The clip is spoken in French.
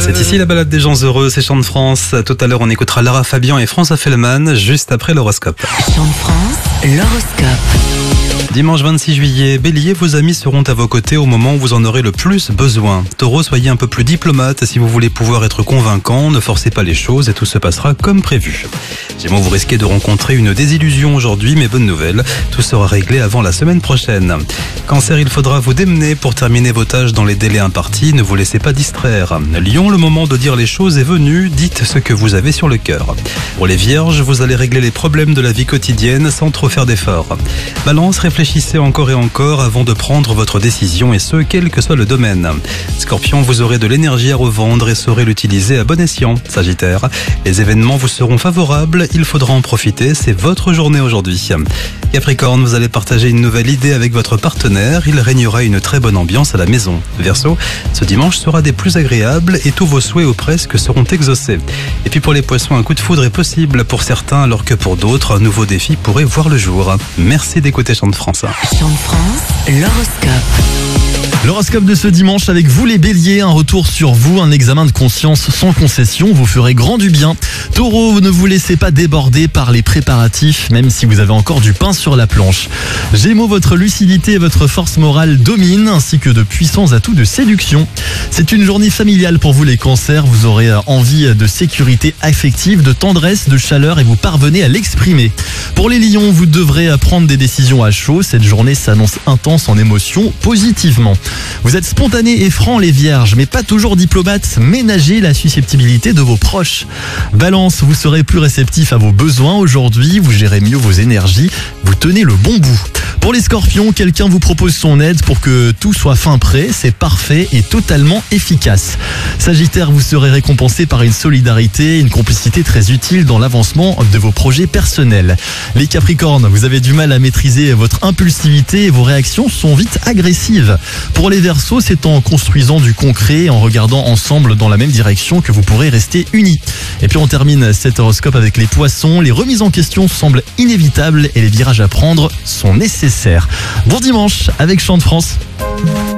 C'est ici la balade des gens heureux, c'est Chant de France. Tout à l'heure, on écoutera Lara Fabian et François Fellman, juste après l'horoscope. Chant de France, l'horoscope. Dimanche 26 juillet, Bélier, vos amis seront à vos côtés au moment où vous en aurez le plus besoin. Taureau, soyez un peu plus diplomate si vous voulez pouvoir être convaincant, ne forcez pas les choses et tout se passera comme prévu. Gémeaux, vous risquez de rencontrer une désillusion aujourd'hui, mais bonne nouvelle, tout sera réglé avant la semaine prochaine. Cancer, il faudra vous démener pour terminer vos tâches dans les délais impartis, ne vous laissez pas distraire. Lion, le moment de dire les choses est venu, dites ce que vous avez sur le cœur. Pour les Vierges, vous allez régler les problèmes de la vie quotidienne sans trop faire d'efforts. Balance, réfléchissez encore et encore avant de prendre votre décision et ce, quel que soit le domaine. Scorpion, vous aurez de l'énergie à revendre et saurez l'utiliser à bon escient. Sagittaire, les événements vous seront favorables, il faudra en profiter, c'est votre journée aujourd'hui. Capricorne, vous allez partager une nouvelle idée avec votre partenaire, il régnera une très bonne ambiance à la maison. Verseau, ce dimanche sera des plus agréables et tous vos souhaits ou presque seront exaucés. Et puis pour les poissons, un coup de foudre est possible pour certains alors que pour d'autres, un nouveau défi pourrait voir le jour. Merci d'écouter Chant de France. Chant de France, l'horoscope. L'horoscope de ce dimanche avec vous les béliers, un retour sur vous, un examen de conscience sans concession, vous ferez grand du bien. Taureau, ne vous laissez pas déborder par les préparatifs, même si vous avez encore du pain sur la planche. Gémeaux, votre lucidité et votre force morale dominent, ainsi que de puissants atouts de séduction. C'est une journée familiale pour vous les cancers, vous aurez envie de sécurité affective, de tendresse, de chaleur et vous parvenez à l'exprimer. Pour les lions, vous devrez prendre des décisions à chaud, cette journée s'annonce intense en émotions positivement. Vous êtes spontanés et francs les vierges, mais pas toujours diplomates. Ménagez la susceptibilité de vos proches. Balance, vous serez plus réceptif à vos besoins aujourd'hui, vous gérez mieux vos énergies, vous tenez le bon bout. Pour les scorpions, quelqu'un vous propose son aide pour que tout soit fin prêt, c'est parfait et totalement efficace. Sagittaire, vous serez récompensé par une solidarité, une complicité très utile dans l'avancement de vos projets personnels. Les capricornes, vous avez du mal à maîtriser votre impulsivité et vos réactions sont vite agressives. Pour les verseaux, c'est en construisant du concret, en regardant ensemble dans la même direction que vous pourrez rester unis. Et puis on termine cet horoscope avec les poissons. Les remises en question semblent inévitables et les virages à prendre sont nécessaires. Bon dimanche avec Chant de France.